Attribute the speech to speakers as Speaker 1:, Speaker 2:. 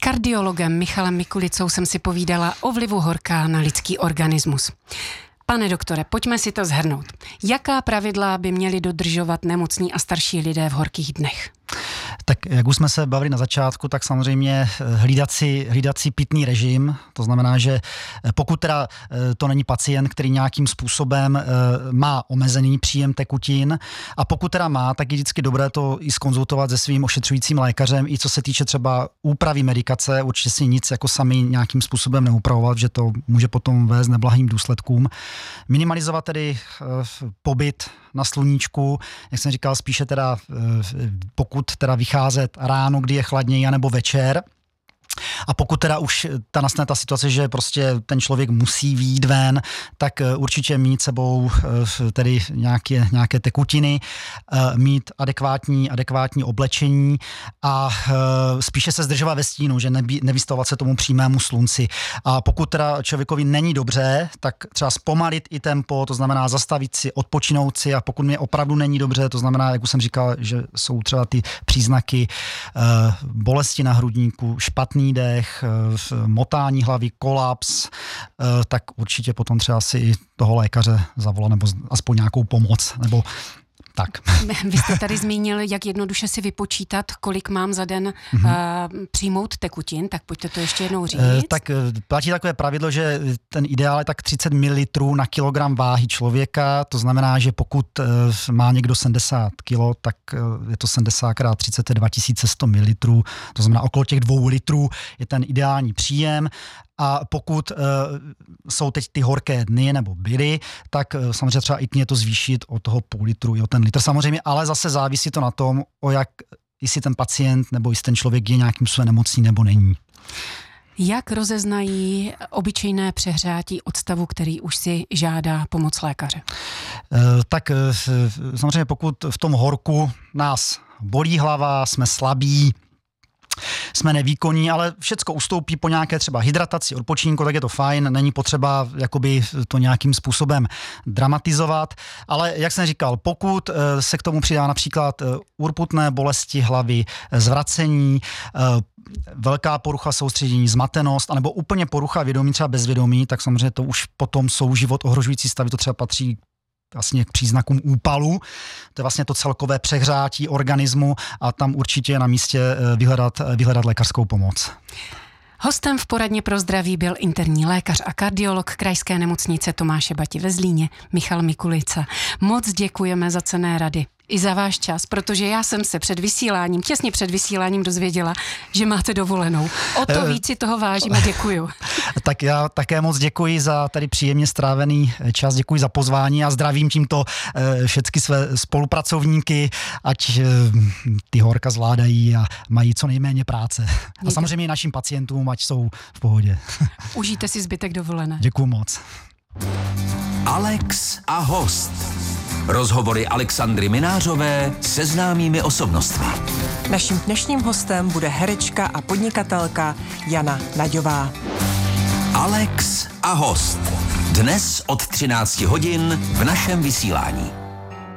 Speaker 1: kardiologem Michalem Mikulicou jsem si povídala o vlivu horka na lidský organismus. Pane doktore, pojďme si to shrnout. Jaká pravidla by měli dodržovat nemocní a starší lidé v horkých dnech?
Speaker 2: Tak jak už jsme se bavili na začátku, tak samozřejmě hlídat si pitný režim, to znamená, že pokud teda to není pacient, který nějakým způsobem má omezený příjem tekutin a pokud teda má, tak je vždycky dobré to i zkonzultovat se svým ošetřujícím lékařem, i co se týče třeba úpravy medikace, určitě si nic jako sami nějakým způsobem neupravovat, že to může potom vést neblahým důsledkům. Minimalizovat tedy pobyt na sluníčku, jak jsem říkal, spíše teda pokud teda vycházet ráno, kdy je chladněji, anebo večer. A pokud teda už nastane ta situace, že prostě ten člověk musí vyjít ven, tak určitě mít sebou tedy nějaké tekutiny, mít adekvátní oblečení a spíše se zdržovat ve stínu, že nevystavovat se tomu přímému slunci. A pokud teda člověkovi není dobře, tak třeba zpomalit i tempo, to znamená zastavit si, odpočinout si, a pokud mě opravdu není dobře, to znamená, jak už jsem říkal, že jsou třeba ty příznaky bolesti na hrudníku, špatný dech, motání hlavy, kolaps, tak určitě potom třeba si i toho lékaře zavolat nebo aspoň nějakou pomoc, nebo tak.
Speaker 1: Vy jste tady zmínil, jak jednoduše si vypočítat, kolik mám za den přijmout tekutin, tak pojďte to ještě jednou říct.
Speaker 2: Tak platí takové pravidlo, že ten ideál je tak 30 ml na kilogram váhy člověka, to znamená, že pokud má někdo 70 kg, tak je to 70 x 30 2100 ml, to znamená okolo těch 2 litrů je ten ideální příjem. A pokud jsou teď ty horké dny nebo byly, tak samozřejmě třeba i klidně to zvýšit o toho půl litru i o ten litr samozřejmě, ale zase závisí to na tom, jestli ten pacient nebo jestli ten člověk je nějakým způsobem nemocný nebo není.
Speaker 1: Jak rozeznají obyčejné přehřátí od stavu, který už si žádá pomoc lékaře?
Speaker 2: Tak samozřejmě pokud v tom horku nás bolí hlava, jsme slabí, jsme nevýkonní, ale všecko ustoupí po nějaké třeba hydrataci, odpočinku, tak je to fajn, není potřeba jakoby to nějakým způsobem dramatizovat, ale jak jsem říkal, pokud se k tomu přidá například urputné bolesti hlavy, zvracení, velká porucha soustředění, zmatenost, anebo úplně porucha vědomí, třeba bezvědomí, tak samozřejmě to už potom jsou život ohrožující stavy, to třeba patří vlastně k příznakům úpalu. To je vlastně to celkové přehřátí organismu a tam určitě je na místě vyhledat lékařskou pomoc.
Speaker 1: Hostem v poradně pro zdraví byl interní lékař a kardiolog Krajské nemocnice Tomáše Bati ve Zlíně Michal Mikulica. Moc děkujeme za cenné rady i za váš čas, protože já jsem se těsně před vysíláním dozvěděla, že máte dovolenou. O to víc si toho vážím a děkuju.
Speaker 2: Tak já také moc děkuji za tady příjemně strávený čas, děkuji za pozvání a zdravím tímto všechny své spolupracovníky, ať ty horka zvládají a mají co nejméně práce. A samozřejmě i našim pacientům, ať jsou v pohodě.
Speaker 1: Užijte si zbytek dovolené.
Speaker 2: Děkuju moc.
Speaker 3: Alex a host. Rozhovory Alexandry Minářové se známými osobnostmi.
Speaker 4: Naším dnešním hostem bude herečka a podnikatelka Jana Naďová.
Speaker 3: Alex a host. Dnes od 13 hodin v našem vysílání.